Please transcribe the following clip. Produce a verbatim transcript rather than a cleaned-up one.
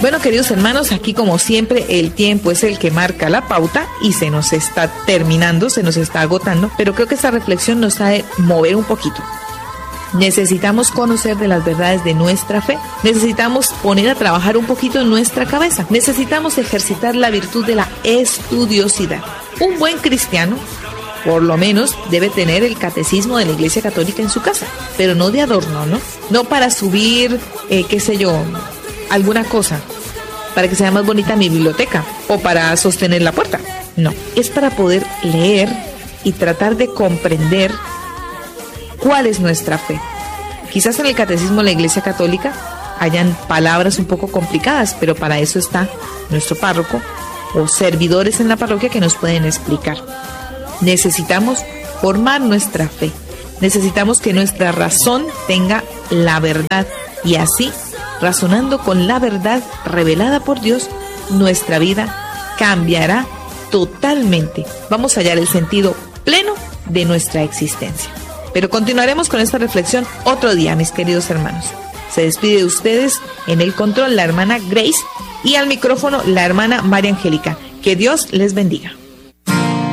Bueno, queridos hermanos, aquí como siempre el tiempo es el que marca la pauta y se nos está terminando, se nos está agotando, pero creo que esta reflexión nos ha de mover un poquito. Necesitamos conocer de las verdades de nuestra fe. Necesitamos poner a trabajar un poquito en nuestra cabeza. Necesitamos ejercitar la virtud de la estudiosidad. Un buen cristiano, por lo menos, debe tener el catecismo de la Iglesia Católica en su casa, pero no de adorno, ¿no? No para subir, eh, qué sé yo, alguna cosa, para que sea más bonita mi biblioteca o para sostener la puerta. No, es para poder leer y tratar de comprender cuál es nuestra fe. Quizás en el catecismo de la Iglesia Católica hayan palabras un poco complicadas, pero para eso está nuestro párroco o servidores en la parroquia que nos pueden explicar. Necesitamos formar nuestra fe. Necesitamos que nuestra razón tenga la verdad y así, razonando con la verdad revelada por Dios, nuestra vida cambiará totalmente. Vamos a hallar el sentido pleno de nuestra existencia. Pero continuaremos con esta reflexión otro día, mis queridos hermanos. Se despide de ustedes en el control la hermana Grace y al micrófono la hermana María Angélica. Que Dios les bendiga.